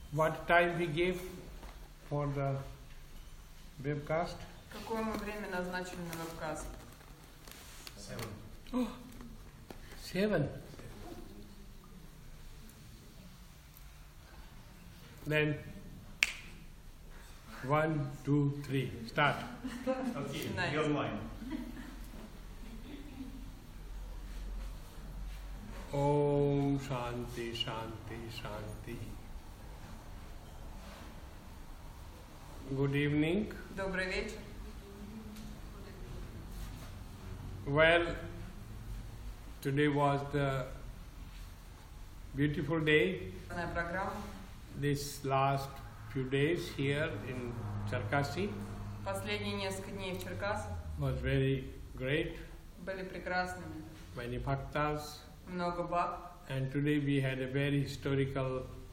What time we gave for the webcast? Какое мы время назначили на вебкаст? 7. Then 1, 2, 3. Start. Okay, Nice. you're online. Om Shanti Shanti Shanti. Good evening. Добрый вечер. Well, today was the beautiful day. Программа. This last few days here in Cherkasy Последние несколько дней в Черкасах was very great. были прекрасными. Many bhaktas. Много баб. And today we had a very historical